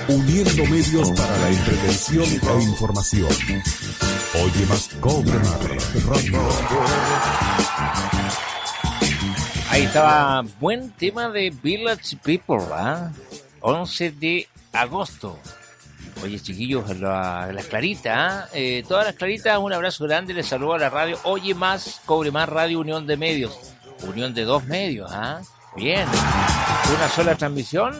uniendo medios para la entretención e información. Oye más, cobre más, radio. Ahí estaba, buen tema de Village People, ¿ah? 11 de agosto. Oye, chiquillos, las claritas, todas las claritas, un abrazo grande, les saludo a la radio Oye Más, Cobre Más Radio, unión de medios, unión de dos medios, ¿ah? Bien, una sola transmisión.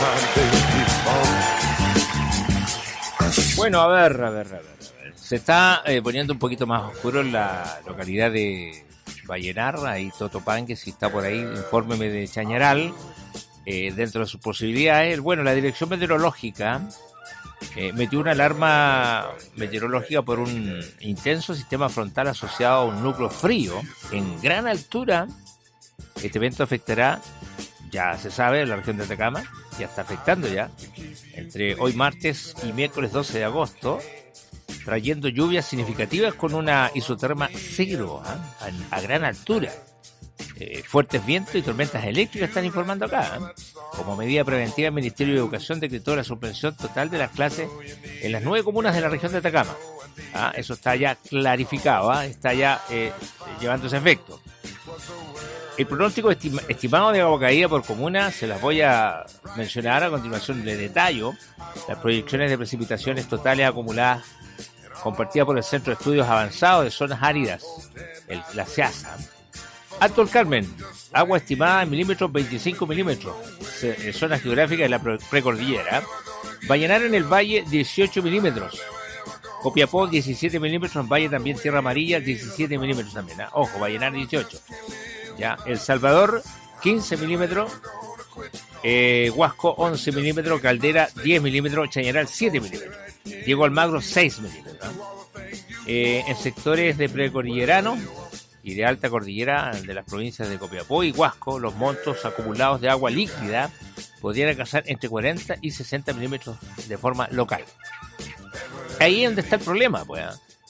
Bueno, a ver. Se está poniendo un poquito más oscuro en la localidad de Vallenar, ahí Totopangue, si está por ahí, infórmeme de Chañaral, dentro de sus posibilidades. Bueno, la Dirección Meteorológica metió una alarma meteorológica por un intenso sistema frontal asociado a un núcleo frío en gran altura. Este evento afectará, ya se sabe, la región de Atacama, ya está afectando ya, entre hoy martes y miércoles 12 de agosto, trayendo lluvias significativas con una isoterma cero a gran altura. Fuertes vientos y tormentas eléctricas están informando acá. Como medida preventiva, el Ministerio de Educación decretó la suspensión total de las clases en las 9 comunas de la región de Atacama. Eso está ya clarificado, está ya llevándose a efecto. El pronóstico estimado de agua caída por comuna se las voy a mencionar a continuación de detallo. Las proyecciones de precipitaciones totales acumuladas compartidas por el Centro de Estudios Avanzados de Zonas Áridas, la CEASA. Alto el Carmen, agua estimada en milímetros, 25 milímetros, zonas geográficas de la precordillera. Vallenar en el Valle, 18 milímetros. Copiapó, 17 milímetros, en Valle también Tierra Amarilla, 17 milímetros también. Ojo, Vallenar, 18. Ya, El Salvador, 15 milímetros. Huasco, 11 milímetros. Caldera, 10 milímetros. Chañaral, 7 milímetros. Diego Almagro, 6 milímetros. En sectores de precordillerano y de alta cordillera de las provincias de Copiapó y Huasco, los montos acumulados de agua líquida podrían alcanzar entre 40 y 60 milímetros de forma local. Ahí es donde está el problema, pues.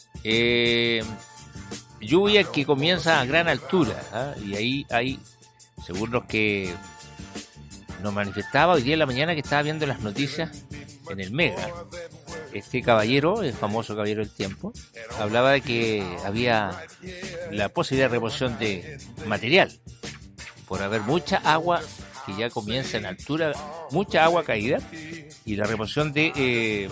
Lluvia que comienza a gran altura, y ahí, según los que nos manifestaba hoy día en la mañana que estaba viendo las noticias en el Mega, este caballero, el famoso caballero del tiempo, hablaba de que había la posibilidad de remoción de material por haber mucha agua que ya comienza en altura, mucha agua caída, y la remoción de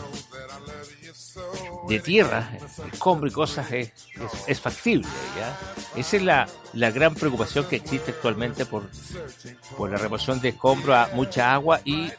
tierra, escombro y cosas es factible, ¿ya? Esa es la gran preocupación que existe actualmente por la remoción de escombro a mucha agua y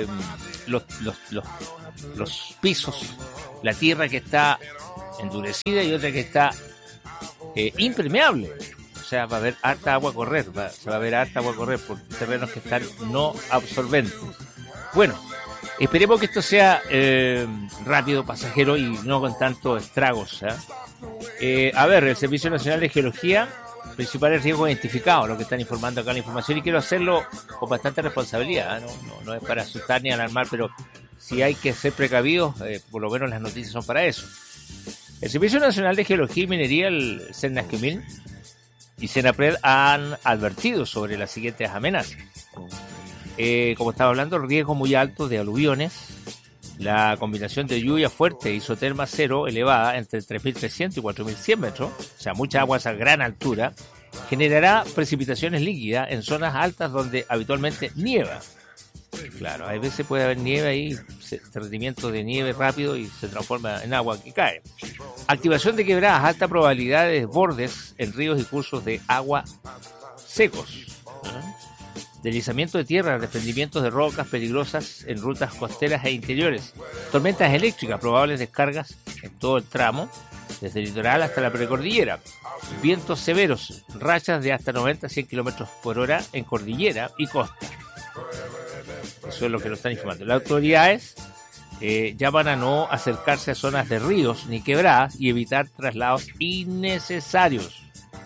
los pisos, la tierra que está endurecida y otra que está impermeable. O sea, va a haber harta agua a correr, se va a ver harta agua a correr por terrenos que están no absorbentes. Bueno, esperemos que esto sea rápido, pasajero y no con tantos estragos. A ver, el Servicio Nacional de Geología, principales riesgos identificados, lo que están informando acá la información, y quiero hacerlo con bastante responsabilidad, no es para asustar ni alarmar, pero si hay que ser precavidos, por lo menos las noticias son para eso. El Servicio Nacional de Geología y Minería, el CENASGEMIN y CENAPRED han advertido sobre las siguientes amenazas. Como estaba hablando, riesgo muy alto de aluviones, la combinación de lluvia fuerte y isoterma cero elevada entre 3.300 y 4.100 metros, o sea, mucha agua a esa gran altura, generará precipitaciones líquidas en zonas altas donde habitualmente nieva. Claro, a veces puede haber nieve ahí, derretimiento de nieve rápido y se transforma en agua que cae. Activación de quebradas, alta probabilidad de desbordes en ríos y cursos de agua secos. Deslizamiento de tierra, desprendimientos de rocas peligrosas en rutas costeras e interiores. Tormentas eléctricas, probables descargas en todo el tramo, desde el litoral hasta la precordillera. Vientos severos, rachas de hasta 90-100 kilómetros por hora en cordillera y costa. Eso es lo que nos están informando. Las autoridades llaman a no acercarse a zonas de ríos ni quebradas y evitar traslados innecesarios.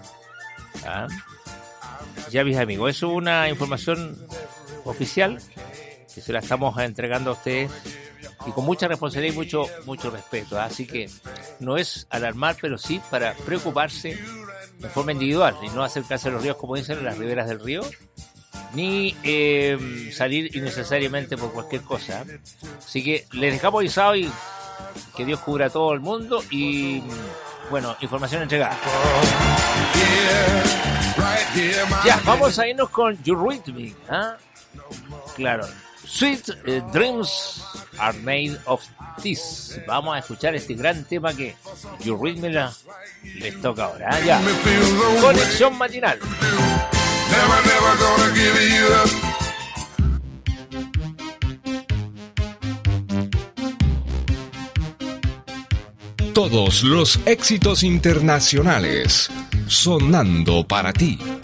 Ya, mis amigos, eso es una información oficial que se la estamos entregando a ustedes y con mucha responsabilidad y mucho respeto. Así que no es alarmar, pero sí para preocuparse de forma individual y no acercarse a los ríos, como dicen, en las riberas del río. ni salir innecesariamente por cualquier cosa. Así que les dejamos avisado y que Dios cubra a todo el mundo y bueno, información entregada. Ya, vamos a irnos con Eurythmics, ¿ah? Claro, Sweet Dreams Are Made of This. Vamos a escuchar este gran tema que Eurythmics les toca ahora, ¿ah? Ya. Conexión matinal. Never gonna give you up. Todos los éxitos internacionales sonando para ti.